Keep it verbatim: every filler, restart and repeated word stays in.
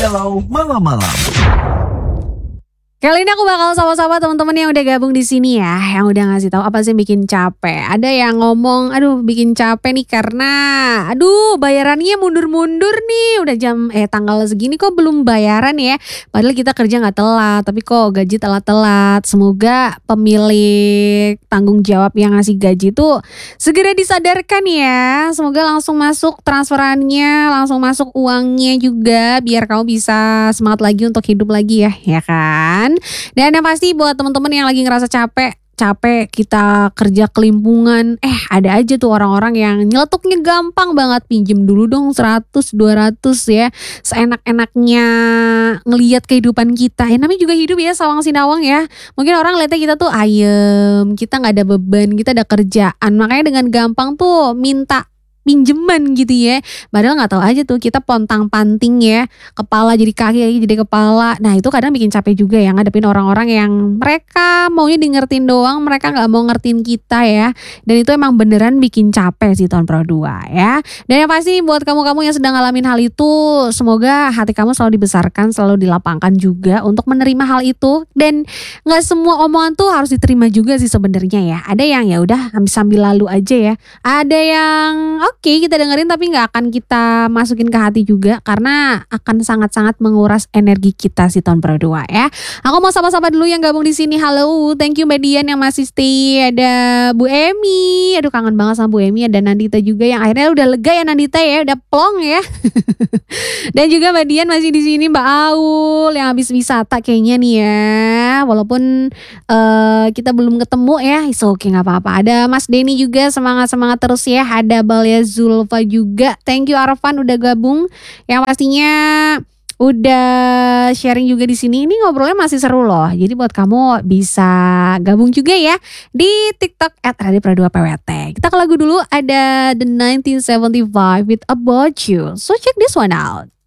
Galau Malam-Malam. Kali ini aku bakal sama-sama teman-teman yang udah gabung di sini ya, yang udah ngasih tahu apa sih yang bikin capek. Ada yang ngomong, aduh bikin capek nih karena, aduh bayarannya mundur-mundur nih, udah jam eh tanggal segini kok belum bayaran ya. Padahal kita kerja nggak telat, tapi kok gaji telat-telat. Semoga pemilik tanggung jawab yang ngasih gaji tuh segera disadarkan ya. Semoga langsung masuk transferannya, langsung masuk uangnya juga, biar kamu bisa semangat lagi untuk hidup lagi ya, ya kan? Dan yang pasti buat teman-teman yang lagi ngerasa capek, capek kita kerja kelimpungan, eh ada aja tuh orang-orang yang nyeletuknya gampang banget, pinjem dulu dong seratus dua ratus ya, seenak-enaknya ngelihat kehidupan kita. Ya namanya juga hidup ya, sawang sinawang ya. Mungkin orang lihatnya kita tuh ayem, kita nggak ada beban, kita ada kerjaan, makanya dengan gampang tuh minta pinjeman gitu ya. Padahal nggak tahu aja tuh kita pontang-panting ya, kepala jadi kaki, kaki jadi kepala. Nah itu kadang bikin capek juga ya ngadepin orang-orang yang mereka maunya di ngertiin doang, mereka nggak mau ngertiin kita ya. Dan itu emang beneran bikin capek sih tahun Pro dua ya. Dan yang pasti buat kamu-kamu yang sedang ngalamin hal itu, semoga hati kamu selalu dibesarkan, selalu dilapangkan juga untuk menerima hal itu. Dan nggak semua omongan tuh harus diterima juga sih sebenarnya ya. Ada yang ya udah sambil lalu aja ya. Ada yang Oke kita dengerin tapi gak akan kita masukin ke hati juga, karena akan sangat-sangat menguras energi kita si tahun Pro dua ya. Aku mau sapa-sapa dulu yang gabung di sini. Halo, thank you Mbak Dian yang masih stay. Ada Bu Emi, aduh kangen banget sama Bu Emi. Ada Nandita juga yang akhirnya udah lega ya Nandita ya, udah plong ya. Dan juga Mbak Dian masih di sini, Mbak Aul yang habis wisata kayaknya nih ya. Walaupun uh, kita belum ketemu ya, is oke okay, nggak apa-apa. Ada Mas Denny juga, semangat-semangat terus ya. Ada Balya Zulfa juga, thank you Arfan udah gabung. Yang pastinya udah sharing juga di sini. Ini ngobrolnya masih seru loh. Jadi buat kamu bisa gabung juga ya di TikTok at radio pro dua P W T. Kita ke lagu dulu, ada The nineteen seventy-five with About You. So check this one out.